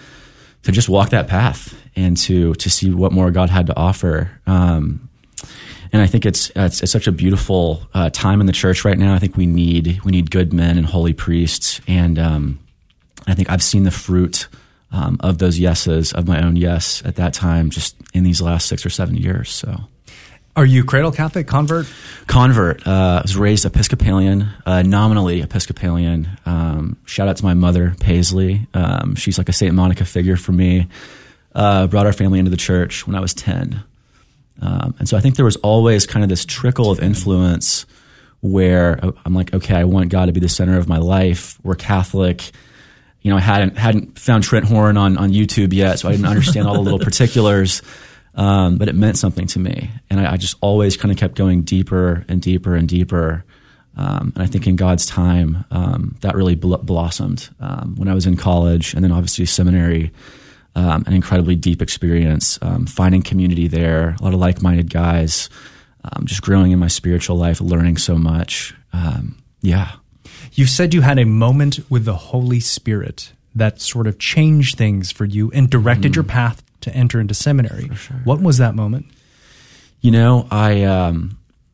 to just walk that path and to, to see what more God had to offer. Um, And I think it's, it's it's such a beautiful uh, time in the church right now. I think we need we need good men and holy priests, and um, I think I've seen the fruit um, of those yeses, of my own yes at that time, just in these last six or seven years. So, are you cradle Catholic, convert? Convert. Uh, I was raised Episcopalian, uh, nominally Episcopalian. Um, shout out to my mother, Paisley. Um, she's like a Saint Monica figure for me. Uh, brought our family into the church when I was ten. Um, and so I think there was always kind of this trickle of influence where I'm like, okay, I want God to be the center of my life. We're Catholic. You know, I hadn't hadn't found Trent Horn on, on YouTube yet, so I didn't understand all the little particulars. Um, but it meant something to me. And I, I just always kind of kept going deeper and deeper and deeper. Um, and I think in God's time, um, that really bl- blossomed um, when I was in college, and then obviously seminary. Um, an incredibly deep experience, um, finding community there, a lot of like-minded guys, um, just growing in my spiritual life, learning so much. Um, yeah. You said you had a moment with the Holy Spirit that sort of changed things for you and directed mm. your path to enter into seminary. For sure. What was that moment? You know, I... Um,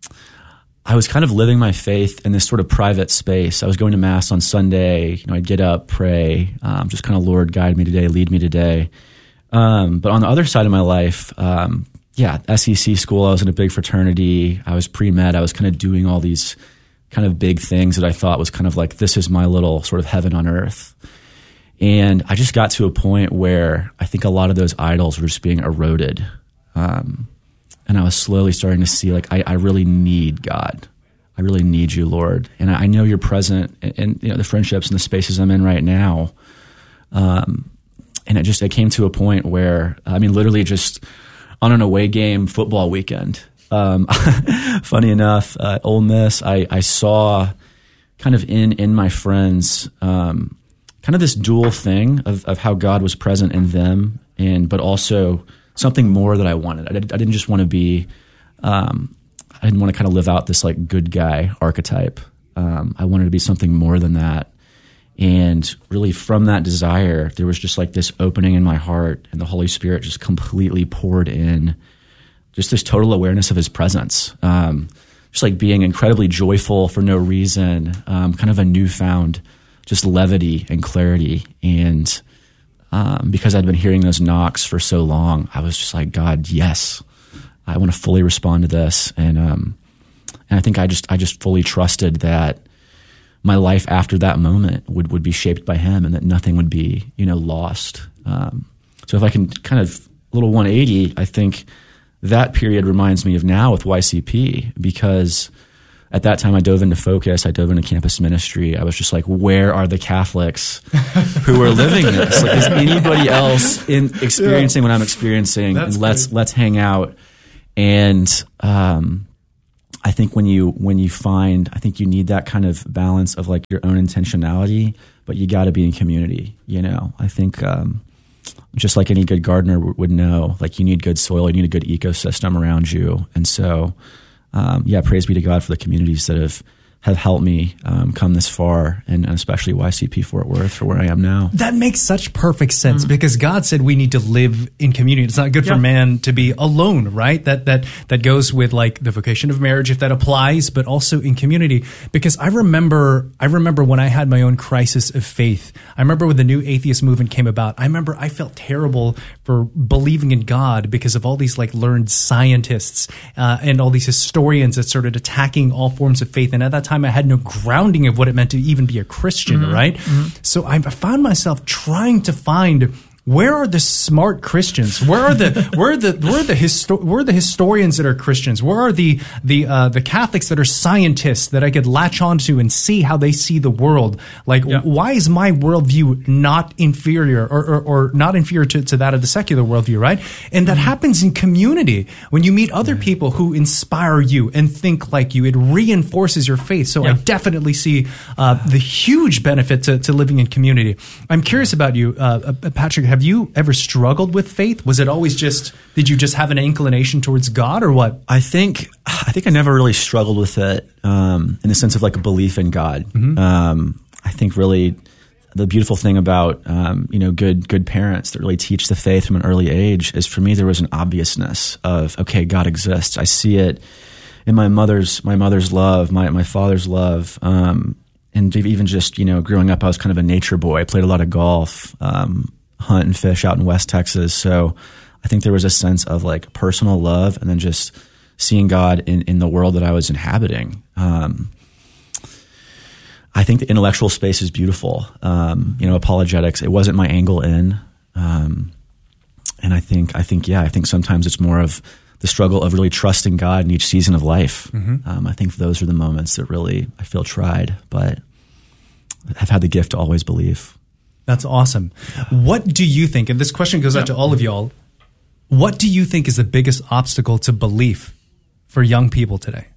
I was kind of living my faith in this sort of private space. I was going to Mass on Sunday. You know, I'd get up, pray, um, just kind of, Lord, guide me today, lead me today. Um, but on the other side of my life, um, yeah, S E C school, I was in a big fraternity. I was pre-med. I was kind of doing all these kind of big things that I thought was kind of like, this is my little sort of heaven on earth. And I just got to a point where I think a lot of those idols were just being eroded. Um And I was slowly starting to see, like, I, I really need God. I really need you, Lord. And I, I know you're present in, in you know, the friendships and the spaces I'm in right now. Um, and it just it came to a point where, I mean, literally just on an away game football weekend. Um, funny enough, uh, Ole Miss, I, I saw kind of in in my friends um, kind of this dual thing of, of how God was present in them, and but also something more that I wanted. I, did, I didn't just want to be, um, I didn't want to kind of live out this like good guy archetype. Um, I wanted to be something more than that. And really from that desire, there was just like this opening in my heart, and the Holy Spirit just completely poured in just this total awareness of his presence. Um, just like being incredibly joyful for no reason, um, kind of a newfound just levity and clarity. And Um, because I'd been hearing those knocks for so long, I was just like, God, yes, I want to fully respond to this. And um, and I think I just I just fully trusted that my life after that moment would, would be shaped by him, and that nothing would be, you know, lost. Um, so if I can kind of a little one eighty, I think that period reminds me of now with Y C P, because at that time I dove into Focus, I dove into campus ministry. I was just like, where are the Catholics who are living this? Like, is anybody else in experiencing yeah. what I'm experiencing? That's and let's great. let's hang out. And um, I think when you when you find, I think you need that kind of balance of like your own intentionality, but you got to be in community. You know, I think um, just like any good gardener w- would know, like you need good soil, you need a good ecosystem around you, and so um, yeah, praise be to God for the communities that have. have helped me um, come this far, and especially Y C P Fort Worth for where I am now. That makes such perfect sense mm. because God said we need to live in community. It's not good yeah. for man to be alone, right? That that that goes with like the vocation of marriage, if that applies, but also in community. Because I remember, I remember when I had my own crisis of faith. I remember when the new atheist movement came about. I remember I felt terrible for believing in God because of all these like learned scientists uh, and all these historians that started attacking all forms of faith. And at that time, I had no grounding of what it meant to even be a Christian, mm-hmm. right? Mm-hmm. So I found myself trying to find, where are the smart Christians? Where are the where are the where are the histo- where are the historians that are Christians? Where are the the uh, the Catholics that are scientists that I could latch onto and see how they see the world? Like, yeah. why is my worldview not inferior or or, or not inferior to, to that of the secular worldview, right? And that mm-hmm. happens in community when you meet other people who inspire you and think like you. It reinforces your faith. So yeah. I definitely see uh, the huge benefit to, to living in community. I'm curious about you, uh, Patrick. Have you ever struggled with faith? Was it always just, did you just have an inclination towards God, or what? I think I think I never really struggled with it um, in the sense of like a belief in God. Mm-hmm. Um, I think really the beautiful thing about um, you know good good parents that really teach the faith from an early age is, for me, there was an obviousness of, okay, God exists. I see it in my mother's my mother's love, my my father's love. Um, and even just, you know, growing up, I was kind of a nature boy. I played a lot of golf. Um, hunt and fish out in West Texas. So I think there was a sense of like personal love, and then just seeing God in, in the world that I was inhabiting. Um, I think the intellectual space is beautiful. Um, you know, apologetics, it wasn't my angle in. Um, and I think, I think, yeah, I think sometimes it's more of the struggle of really trusting God in each season of life. Mm-hmm. Um, I think those are the moments that really I feel tried, but I've had the gift to always believe. That's awesome. What do you think, and this question goes out to all of y'all, what do you think is the biggest obstacle to belief for young people today?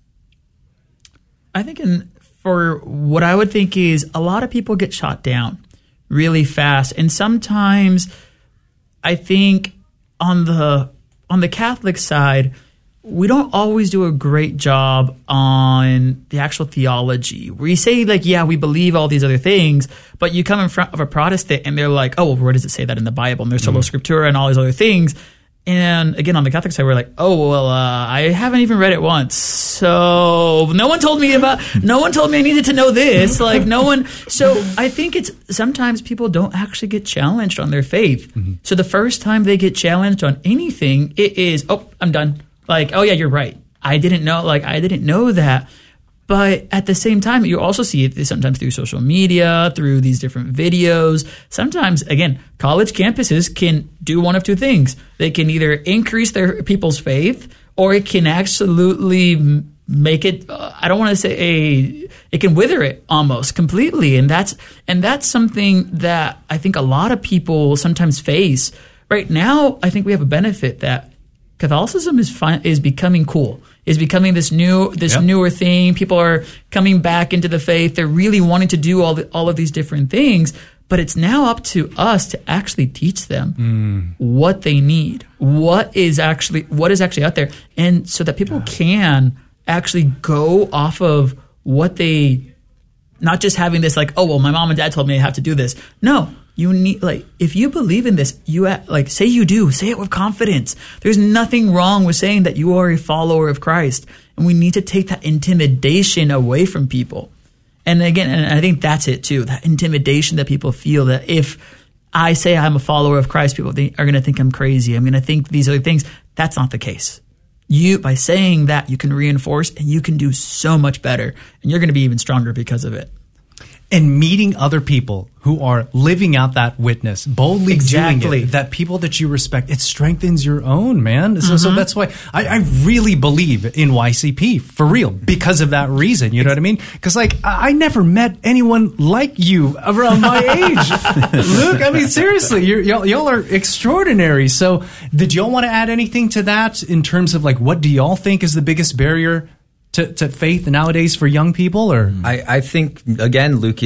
I think in, for what I would think is a lot of people get shot down really fast. And sometimes I think on the on the Catholic side, we don't always do a great job on the actual theology. We say like, yeah, we believe all these other things, but you come in front of a Protestant and they're like, oh, well, where does it say that in the Bible? And there's Sola mm-hmm. Scriptura and all these other things. And again, on the Catholic side, we're like, oh, well, uh, I haven't even read it once. So no one told me about, no one told me I needed to know this. Like no one. So I think it's sometimes people don't actually get challenged on their faith. Mm-hmm. So the first time they get challenged on anything, it is, oh, I'm done. Like, oh yeah, you're right. I didn't know, like, I didn't know that. But at the same time, you also see it sometimes through social media, through these different videos. Sometimes, again, college campuses can do one of two things. They can either increase their people's faith, or it can absolutely make it, uh, I don't want to say a, it can wither it almost completely. And that's, and that's something that I think a lot of people sometimes face. Right now, I think we have a benefit that Catholicism is fi- is becoming cool, is becoming this new, this yep. newer thing. People are coming back into the faith. They're really wanting to do all the, all of these different things. But it's now up to us to actually teach them mm. what they need, what is actually what is actually out there, and so that people yeah. can actually go off of what they, not just having this like, oh well, my mom and dad told me I have to do this. No. You need, like, if you believe in this, you like say you do, say it with confidence. There's nothing wrong with saying that you are a follower of Christ, and we need to take that intimidation away from people. And again, and I think that's it too, that intimidation that people feel that if I say I'm a follower of Christ, people think, are going to think I'm crazy. I'm going to think these other things. That's not the case. you, by saying that, you can reinforce and you can do so much better. And you're going to be even stronger because of it. And meeting other people who are living out that witness, boldly Exactly. doing it, that people that you respect, it strengthens your own, man. So, so Mhm. that's why I, I really believe in Y C P, for real, because of that reason. You know what I mean? Because, like, I, I never met anyone like you around my age. Luke, I mean, seriously, you're, y'all, y'all are extraordinary. So did y'all want to add anything to that in terms of, like, what do y'all think is the biggest barrier to, to faith nowadays for young people? Or I, I think, again, Luke,